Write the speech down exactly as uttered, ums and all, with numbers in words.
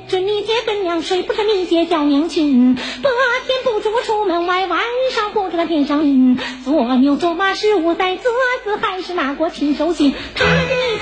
准你姐跟娘睡，不准你姐叫娘亲。白天不准我出门外，晚上不准天上云。做牛做马十五载，这次还是拿过亲手信。他们